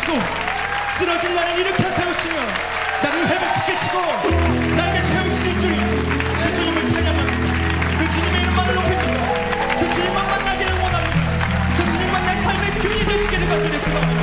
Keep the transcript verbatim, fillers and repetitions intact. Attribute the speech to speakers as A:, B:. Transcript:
A: 세우시고 쓰러진 나를 일으켜 세우시며 나를 회복시키시고 나에게 채우시는 주님, 그 주님을 찬양합니다. 그 주님의 이름만을 높입니다. 그 주님만 만나기를 원합니다. 그 주님만 내 삶의 주인이 되시기를 간절히 소망합니다.